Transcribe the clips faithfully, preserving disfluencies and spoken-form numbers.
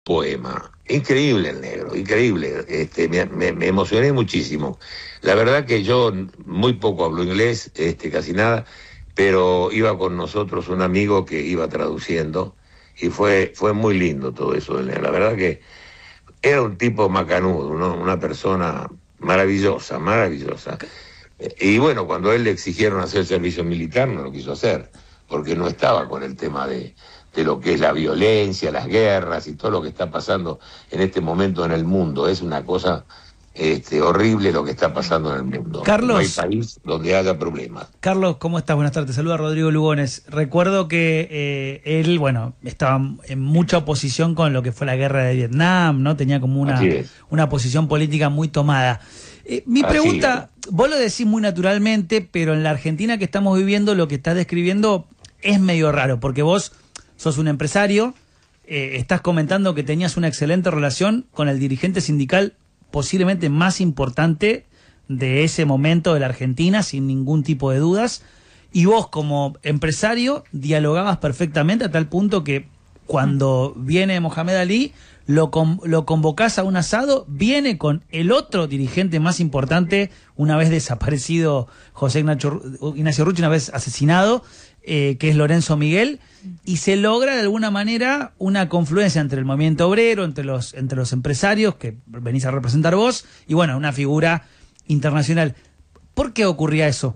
poema. Increíble el negro, increíble. Este, me, me, me emocioné muchísimo. La verdad que yo muy poco hablo inglés, este, casi nada, pero iba con nosotros un amigo que iba traduciendo y fue, fue muy lindo todo eso del negro. La verdad que era un tipo macanudo, ¿no? Una persona maravillosa, maravillosa. Y bueno, cuando a él le exigieron hacer servicio militar, no lo quiso hacer, porque no estaba con el tema de, de lo que es la violencia, las guerras y todo lo que está pasando en este momento en el mundo. Es una cosa este, horrible lo que está pasando en el mundo. No hay Carlos, país donde haya problemas. Carlos, ¿cómo estás? Buenas tardes. Te saluda Rodrigo Lugones. Recuerdo que eh, él, bueno, estaba en mucha oposición con lo que fue la guerra de Vietnam, ¿no? Tenía como una, una posición política muy tomada. Eh, mi Así pregunta, es. vos lo decís muy naturalmente, pero en la Argentina que estamos viviendo, lo que estás describiendo es medio raro, porque vos sos un empresario, eh, estás comentando que tenías una excelente relación con el dirigente sindical posiblemente más importante de ese momento de la Argentina, sin ningún tipo de dudas, y vos como empresario dialogabas perfectamente a tal punto que cuando viene Mohamed Ali, lo, con, lo convocás a un asado, viene con el otro dirigente más importante, una vez desaparecido José Ignacio, Ignacio Rucci, una vez asesinado, eh, que es Lorenzo Miguel, y se logra de alguna manera una confluencia entre el movimiento obrero, entre los, entre los empresarios, que venís a representar vos, y bueno, una figura internacional. ¿Por qué ocurría eso?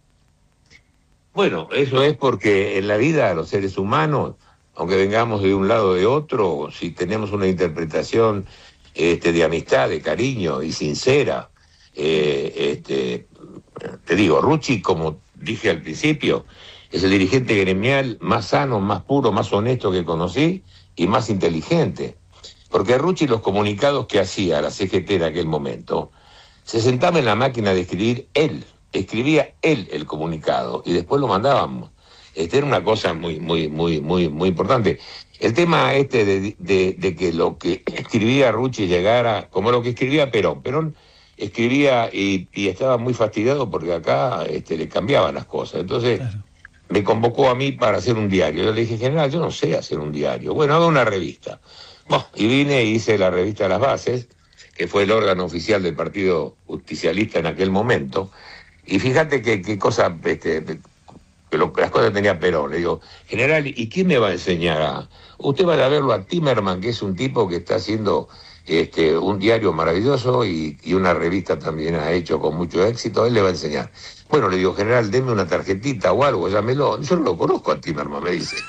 Bueno, eso es porque en la vida los seres humanos, aunque vengamos de un lado o de otro, si tenemos una interpretación este, de amistad, de cariño y sincera, eh, este, te digo, Rucci, como dije al principio, es el dirigente gremial más sano, más puro, más honesto que conocí y más inteligente. Porque Rucci, los comunicados que hacía la C G T en aquel momento, se sentaba en la máquina de escribir él, escribía él el comunicado y después lo mandábamos. Este era una cosa muy, muy, muy, muy, muy importante. El tema este de, de, de que lo que escribía Rucci llegara, como lo que escribía Perón. Perón escribía y, y estaba muy fastidiado porque acá este, le cambiaban las cosas. Entonces claro. Me convocó a mí para hacer un diario. Yo le dije, general, yo no sé hacer un diario. Bueno, hago una revista. Bueno, y vine y hice la revista Las Bases, que fue el órgano oficial del Partido Justicialista en aquel momento. Y fíjate que, que cosa, este, que lo, las cosas tenía Perón. Le digo, general, ¿y quién me va a enseñar a...? Usted va a verlo a Timerman, que es un tipo que está haciendo este, un diario maravilloso y, y una revista también ha hecho con mucho éxito, él le va a enseñar. Bueno, le digo, general, deme una tarjetita o algo, llámelo. Yo no lo conozco a Timerman, me dice.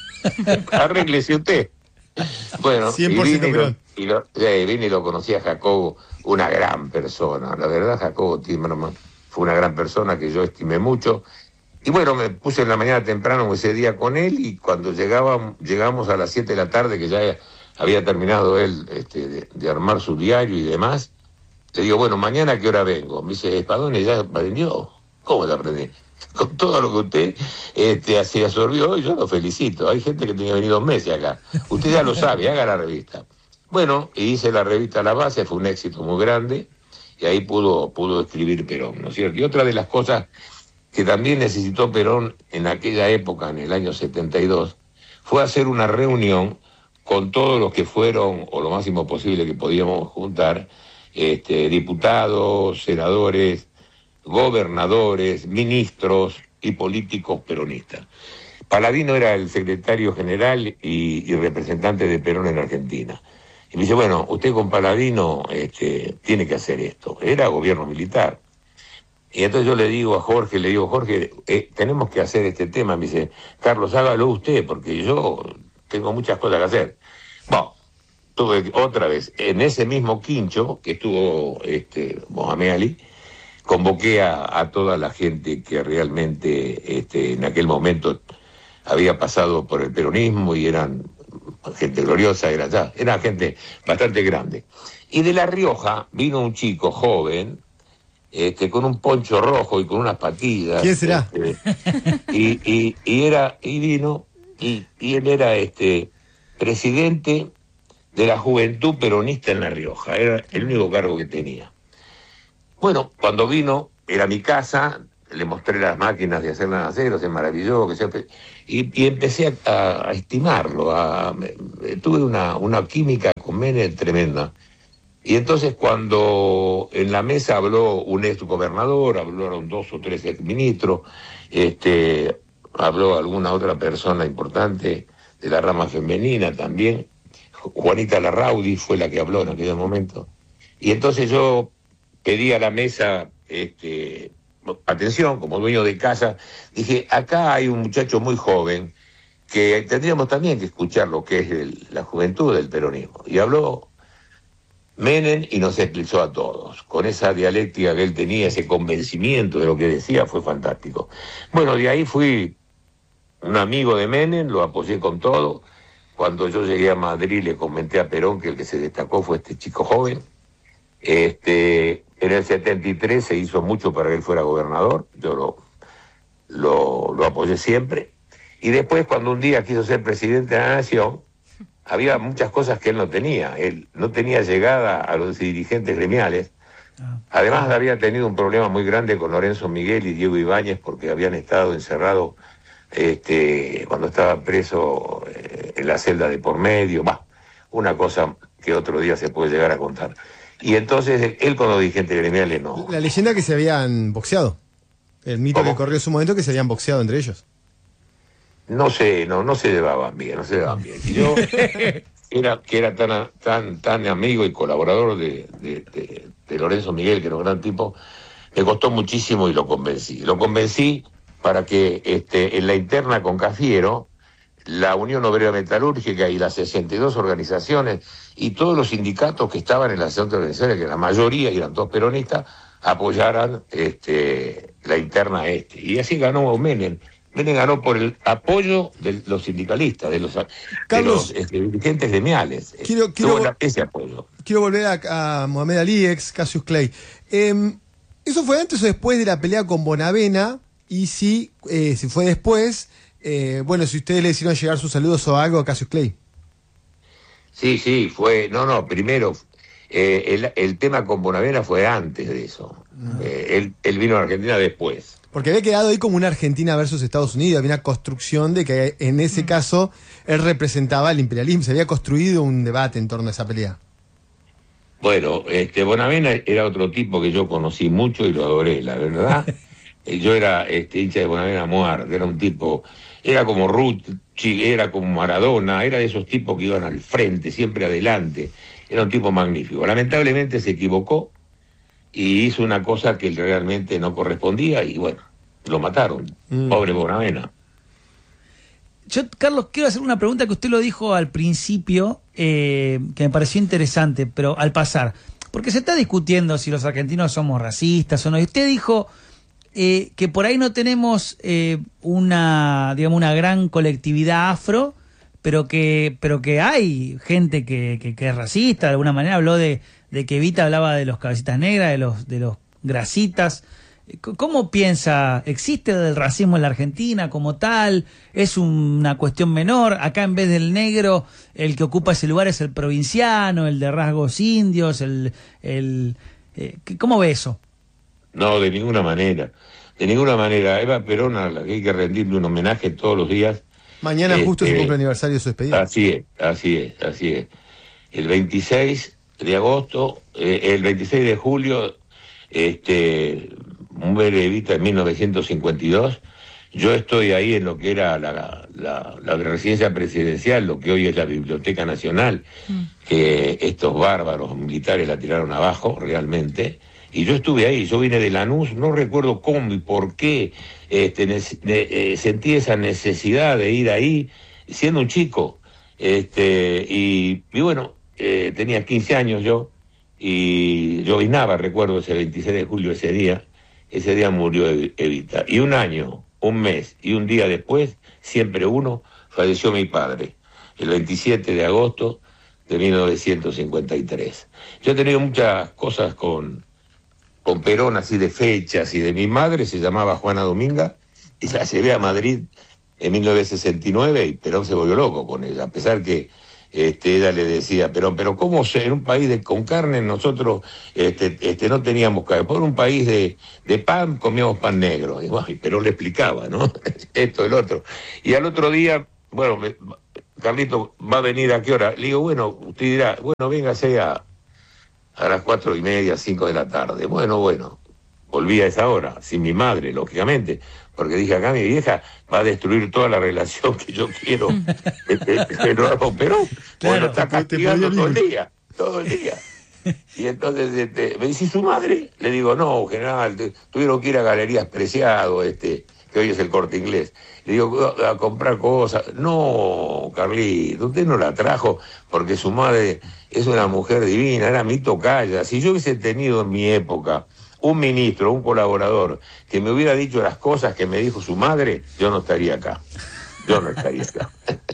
Arréglese usted. Bueno, cien por ciento y, vine y, lo, y, lo, eh, vine y lo conocí a Jacobo, una gran persona. La verdad, Jacobo Timerman fue una gran persona que yo estimé mucho. Y bueno, me puse en la mañana temprano ese día con él y cuando llegaba, llegamos a las siete de la tarde, que ya había terminado él este, de, de armar su diario y demás, le digo, bueno, ¿mañana a qué hora vengo? Me dice, Espadone ya aprendió. ¿Cómo te aprendí? Con todo lo que usted este, se absorbió hoy, yo lo felicito. Hay gente que tenía venido dos meses acá. Usted ya lo sabe, haga la revista. Bueno, y hice la revista La Base, fue un éxito muy grande, y ahí pudo, pudo escribir Perón, ¿no es cierto? Y otra de las cosas que también necesitó Perón en aquella época, en el año setenta y dos, fue hacer una reunión con todos los que fueron, o lo máximo posible que podíamos juntar, este, diputados, senadores, gobernadores, ministros y políticos peronistas. Paladino era el secretario general y, y representante de Perón en Argentina. Y me dice, bueno, usted con Paladino este, tiene que hacer esto. Era gobierno militar. Y entonces yo le digo a Jorge, le digo, Jorge, eh, tenemos que hacer este tema. Me dice, Carlos, hágalo usted, porque yo tengo muchas cosas que hacer. Bueno, tuve otra vez, en ese mismo quincho que estuvo este, Mohamed Ali, convoqué a, a toda la gente que realmente este, en aquel momento había pasado por el peronismo y eran gente gloriosa, era ya, era gente bastante grande. Y de La Rioja vino un chico joven, Este, con un poncho rojo y con unas patillas. ¿Quién será? Este, y, y, y era, y vino, y, y él era este presidente de la Juventud Peronista en La Rioja, era el único cargo que tenía. Bueno, cuando vino, era mi casa, le mostré las máquinas de hacer acero, se maravilló, que se, y, y empecé a, a estimarlo, a, me, tuve una, una química con Menem tremenda. Y entonces cuando en la mesa habló un ex gobernador, hablaron dos o tres ex ministros, este, habló alguna otra persona importante de la rama femenina también, Juanita Larraudi fue la que habló en aquel momento. Y entonces yo pedí a la mesa, este, atención, como dueño de casa, dije, acá hay un muchacho muy joven que tendríamos también que escuchar lo que es el, la juventud del peronismo. Y habló Menem y nos explicó a todos. Con esa dialéctica que él tenía, ese convencimiento de lo que decía, fue fantástico. Bueno, de ahí fui un amigo de Menem, lo apoyé con todo. Cuando yo llegué a Madrid le comenté a Perón que el que se destacó fue este chico joven. Este, en el setenta y tres se hizo mucho para que él fuera gobernador, yo lo, lo, lo apoyé siempre. Y después, cuando un día quiso ser presidente de la Nación, había muchas cosas que él no tenía. Él no tenía llegada a los dirigentes gremiales. Además, había tenido un problema muy grande con Lorenzo Miguel y Diego Ibáñez porque habían estado encerrados este, cuando estaba preso eh, en la celda de por medio. Bah, una cosa que otro día se puede llegar a contar. Y entonces él con los dirigentes gremiales no. La leyenda que se habían boxeado. El mito ¿Cómo? Que corrió en su momento que se habían boxeado entre ellos. No sé, no, no se llevaban bien, no se llevaban bien. Y yo, era, que era tan, tan, tan amigo y colaborador de, de, de, de Lorenzo Miguel, que era un gran tipo, me costó muchísimo y lo convencí. Lo convencí para que este, en la interna con Cafiero, la Unión Obrera Metalúrgica y las sesenta y dos organizaciones y todos los sindicatos que estaban en las sesenta organizaciones, que la mayoría eran todos peronistas, apoyaran este, la interna este. Y así ganó Menem. Menem ganó por el apoyo de los sindicalistas, de los, Carlos, de los este, dirigentes gremiales. Quiero, quiero, la, ese apoyo. Quiero volver a, a Mohamed Ali, ex Cassius Clay. Eh, ¿Eso fue antes o después de la pelea con Bonavena? Y si, eh, si fue después, eh, bueno, si ustedes le hicieron llegar sus saludos o algo a Cassius Clay. Sí, sí, fue, no, no, primero, eh, el, el tema con Bonavena fue antes de eso. Ah. Eh, él, él vino a Argentina después. Porque había quedado ahí como una Argentina versus Estados Unidos, había una construcción de que en ese caso él representaba al imperialismo, se había construido un debate en torno a esa pelea. Bueno, este Bonavena era otro tipo que yo conocí mucho y lo adoré, la verdad. Yo era este, hincha de Bonavena muerte, era un tipo, era como Rucci, era como Maradona, era de esos tipos que iban al frente, siempre adelante, era un tipo magnífico. Lamentablemente se equivocó y hizo una cosa que realmente no correspondía y bueno, lo mataron. Mm. Pobre Bonavena. Yo, Carlos, quiero hacer una pregunta que usted lo dijo al principio, eh, que me pareció interesante, pero al pasar, porque se está discutiendo si los argentinos somos racistas o no, y usted dijo eh, que por ahí no tenemos eh, una, digamos, una gran colectividad afro, pero que, pero que hay gente que, que, que es racista, de alguna manera habló de de que Evita hablaba de los cabecitas negras, de los de los grasitas. ¿Cómo piensa? ¿Existe el racismo en la Argentina como tal? ¿Es una cuestión menor? Acá en vez del negro, el que ocupa ese lugar es el provinciano, el de rasgos indios, el... el eh, ¿cómo ve eso? No, de ninguna manera. De ninguna manera. Eva Perón, a la que hay que rendirle un homenaje todos los días. Mañana este, justo se cumple el aniversario de su despedida. Así es, así es, así es. El veintiséis de agosto, eh, el veintiséis de julio, este, muere Evita en mil novecientos cincuenta y dos. Yo estoy ahí en lo que era la, la, la residencia presidencial, lo que hoy es la Biblioteca Nacional, mm. que estos bárbaros militares la tiraron abajo realmente. Y yo estuve ahí, yo vine de Lanús, no recuerdo cómo y por qué este, ne- eh, sentí esa necesidad de ir ahí, siendo un chico. Este, y, y bueno, Eh, tenía quince años yo, y yo vinaba, recuerdo ese veintiséis de julio, ese día, ese día murió Evita. Y un año, un mes y un día después, siempre uno, falleció mi padre, el veintisiete de agosto de mil novecientos cincuenta y tres. Yo he tenido muchas cosas con, con Perón, así de fechas, y de mi madre, se llamaba Juana Dominga, y la llevé a Madrid en mil novecientos sesenta y nueve, y Perón se volvió loco con ella, a pesar que este, ella le decía, pero, pero ¿cómo se, en un país de, con carne nosotros este, este, no teníamos carne? Por un país de, de pan comíamos pan negro. Y, bueno, pero le explicaba, ¿no? Esto, el otro. Y al otro día, bueno, me, Carlito, ¿va a venir a qué hora? Le digo, bueno, usted dirá, bueno, véngase a, a las cuatro y media, cinco de la tarde. Bueno, bueno, volví a esa hora, sin mi madre, lógicamente, porque dije, acá mi vieja va a destruir toda la relación que yo quiero. Pero, pero Claro, bueno, está te- te castigando podía todo el vivir. día, todo el día. Y entonces este, me dice, ¿y su madre? Le digo, no, general, te- tuvieron que ir a Galerías Preciado, este, que hoy es el Corte Inglés. Le digo, a, a comprar cosas. No, Carlito, usted no la trajo porque su madre es una mujer divina, era mi tocaya. Si yo hubiese tenido en mi época un ministro, un colaborador, que me hubiera dicho las cosas que me dijo su madre, yo no estaría acá. Yo no estaría acá.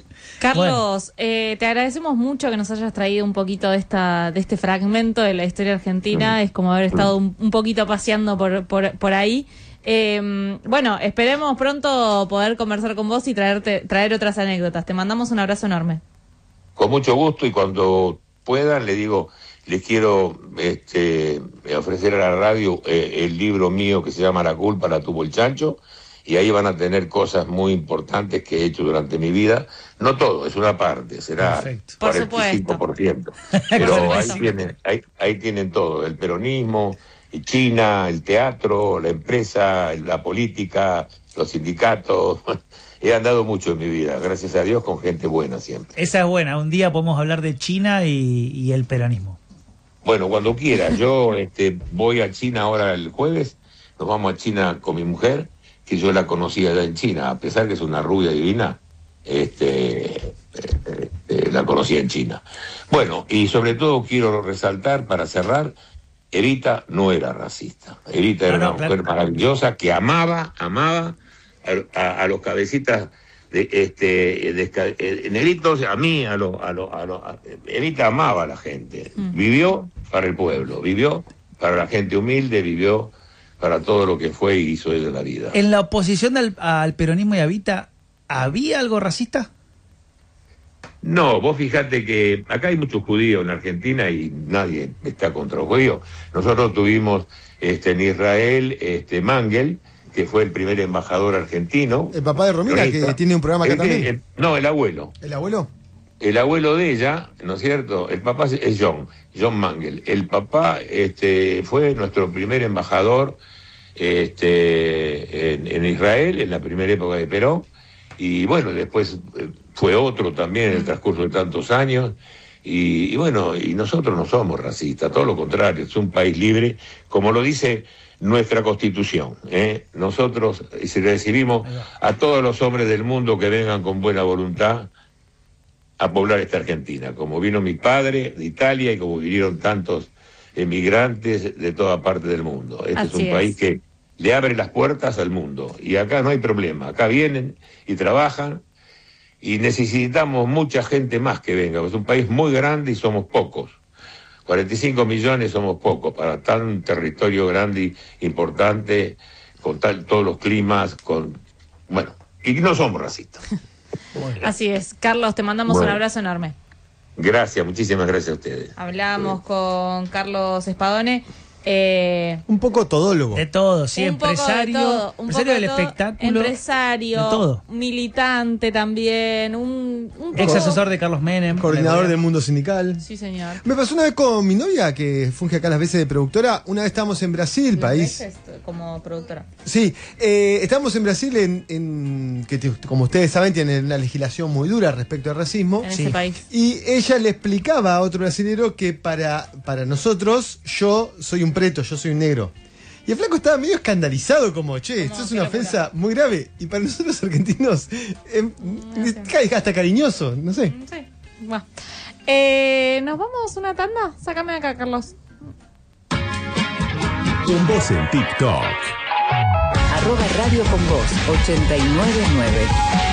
Carlos, eh, te agradecemos mucho que nos hayas traído un poquito de esta de este fragmento de la historia argentina. Es como haber estado un, un poquito paseando por, por, por ahí. Eh, bueno, esperemos pronto poder conversar con vos y traerte traer otras anécdotas. Te mandamos un abrazo enorme. Con mucho gusto, y cuando puedan, le digo, les quiero este, ofrecer a la radio eh, el libro mío que se llama La culpa la tuvo el chancho, y ahí van a tener cosas muy importantes que he hecho durante mi vida. No todo, es una parte, será Perfecto. Por cuarenta y cinco por ciento. Por Pero ahí supuesto. tienen, ahí, ahí tienen todo, el peronismo, China, el teatro, la empresa, la política, los sindicatos. He andado mucho en mi vida, gracias a Dios, con gente buena siempre. Esa es buena. Un día podemos hablar de China y, y el peronismo. Bueno, cuando quiera. Yo este, voy a China ahora el jueves. Nos vamos a China con mi mujer, que yo la conocí allá en China. A pesar que es una rubia divina, este, eh, eh, la conocí en China. Bueno, y sobre todo quiero resaltar, para cerrar, Evita no era racista. Evita era No, no, una mujer claro. maravillosa que amaba, amaba a, a- a los cabecitas de este de, esca- eh, negritos, a mí, a los a los a los a- Evita amaba a la gente. Mm. Vivió para el pueblo, vivió para la gente humilde, vivió para todo lo que fue y hizo ella en la vida. En la oposición al, al peronismo y a Evita, ¿había algo racista? No, vos fijate que acá hay muchos judíos en Argentina y nadie está contra los judíos. Nosotros tuvimos este, en Israel este, Mangel, que fue el primer embajador argentino. El papá de Romina, que Cronista. tiene un programa acá El que- también. el- no, el abuelo. ¿El abuelo? El abuelo de ella, ¿no es cierto? El papá es John, John Mangel. El papá este, fue nuestro primer embajador este, en, en Israel, en la primera época de Perón. Y bueno, después eh, fue otro también en el transcurso de tantos años. Y, y bueno, y nosotros no somos racistas, todo lo contrario, es un país libre, como lo dice nuestra Constitución. ¿eh? Nosotros eh, si recibimos a todos los hombres del mundo que vengan con buena voluntad a poblar esta Argentina, como vino mi padre de Italia y como vinieron tantos emigrantes de toda parte del mundo. Este es Así un es. país que le abre las puertas al mundo, y acá no hay problema, acá vienen y trabajan, y necesitamos mucha gente más que venga, es un país muy grande y somos pocos. cuarenta y cinco millones somos pocos para tan territorio grande y importante, con tal, todos los climas, con bueno, y no somos racistas. Así es. Carlos, te mandamos Bueno. un abrazo enorme. Gracias, muchísimas gracias a ustedes. Hablamos con Carlos Espadone. Eh, Un poco todólogo. De todo, sí, un poco de empresario, todo, un empresario poco de del todo, espectáculo, empresario, de todo. militante también, un, un Ex poco- asesor de Carlos Menem. Coordinador de del mundo sindical. Sí, señor. Me pasó una vez con mi novia, que funge acá las veces de productora. Una vez estábamos en Brasil, Las país. veces como productora. Sí, eh, estábamos en Brasil, en, en- que te- como ustedes saben, tienen una legislación muy dura respecto al racismo. En Sí. ese país. Y ella le explicaba a otro brasilero que para, para nosotros, yo soy un preto, yo soy un negro. Y el flaco estaba medio escandalizado, como, che, esto es qué una locura. ofensa muy grave. Y para nosotros argentinos, eh, no sé. ca- hasta cariñoso, no sé. Sí. Bueno. Eh, ¿Nos vamos una tanda? Sácame de acá, Carlos. Con vos en TikTok. Arroba Radio con Voz ochenta y nueve punto nueve.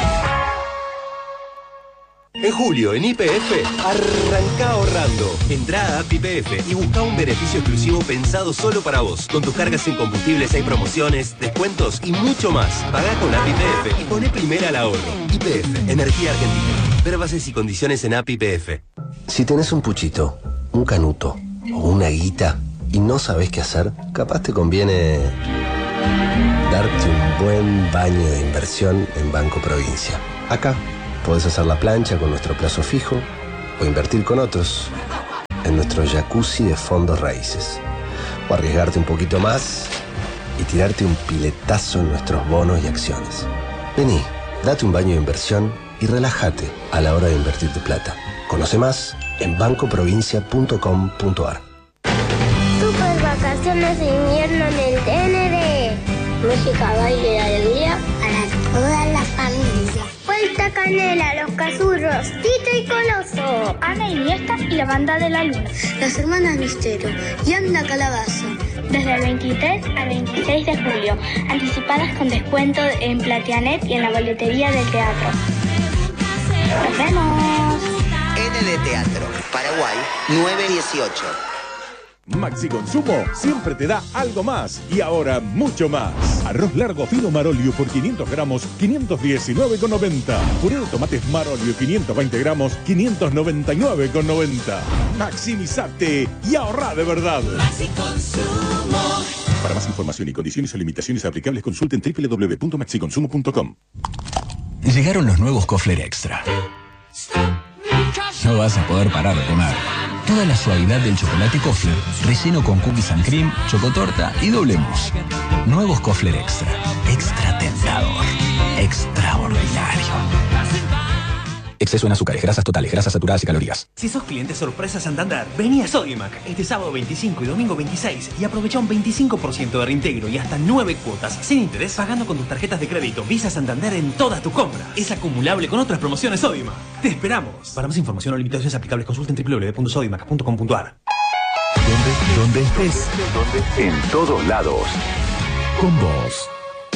En julio, en Y P F, arranca ahorrando. Entrá a app Y P F y busca un beneficio exclusivo pensado solo para vos. Con tus cargas en combustibles hay promociones, descuentos y mucho más. Pagá con app Y P F y poné primera al ahorro. Y P F, Energía Argentina. Ver bases y condiciones en app Y P F. Si tenés un puchito, un canuto o una guita y no sabés qué hacer, capaz te conviene darte un buen baño de inversión en Banco Provincia. Acá podés hacer la plancha con nuestro plazo fijo o invertir con otros en nuestro jacuzzi de fondos raíces. O arriesgarte un poquito más y tirarte un piletazo en nuestros bonos y acciones. Vení, date un baño de inversión y relájate a la hora de invertir tu plata. Conoce más en banco provincia punto com punto a r. Super vacaciones de invierno en el T N D. Música, baile y alegría para toda la familia. Vuelta Canela, Los Cazurros, Tito y Coloso, Ana Iniesta y la Banda de la Luna, Las Hermanas Misterio y Anda Calabaza. Desde el veintitrés al veintiséis de julio, anticipadas con descuento en Platianet y en la boletería del teatro. ¡Nos vemos! N D Teatro, Paraguay, nueve dieciocho. Maxi Consumo siempre te da algo más y ahora mucho más. Arroz largo fino Marolio por quinientos gramos, quinientos diecinueve con noventa. Puré de tomates Marolio quinientos veinte gramos, quinientos noventa y nueve con noventa. Maximizate y ahorra de verdad. Maxi Consumo. Para más información y condiciones o limitaciones aplicables, consulten doble u doble u doble u punto maxi consumo punto com. Llegaron los nuevos Kofler Extra. No vas a poder parar de comer. Toda la suavidad del chocolate Kofler, relleno con cookies and cream, chocotorta y doble mousse. Nuevos Kofler Extra. Extra tentador. Extraordinario. Exceso en azúcares, grasas totales, grasas saturadas y calorías. Si sos cliente sorpresa Santander, vení a Sodimac este sábado veinticinco y domingo veintiséis y aprovecha un veinticinco por ciento de reintegro y hasta nueve cuotas sin interés pagando con tus tarjetas de crédito Visa Santander en todas tus compras. Es acumulable con otras promociones Sodimac. ¡Te esperamos! Para más información o limitaciones aplicables consulten doble u doble u doble u punto sodimac punto com punto a r. Donde, donde estés, en todos lados. Con vos.